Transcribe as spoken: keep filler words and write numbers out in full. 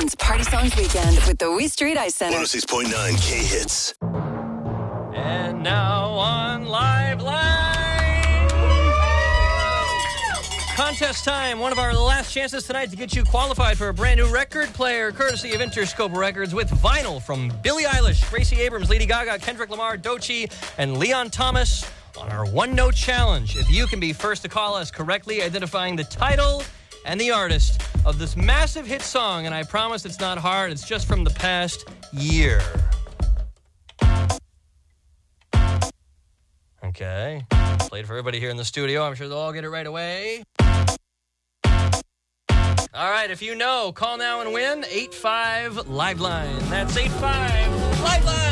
Wins Party Songs Weekend with the We Street Ice Center. one oh six point nine K-Hits. And now on Live Line. Contest time. One of our last chances tonight to get you qualified for a brand new record player, courtesy of Interscope Records, with vinyl from Billie Eilish, Gracie Abrams, Lady Gaga, Kendrick Lamar, Doechii, and Leon Thomas on our one-note challenge. If you can be first to call us correctly, identifying the title and the artist of this massive hit song, and I promise it's not hard, it's just from the past year. Okay. Played for everybody here in the studio. I'm sure they'll all get it right away. All right, if you know, call now and win. eight five Liveline. That's eight five Liveline.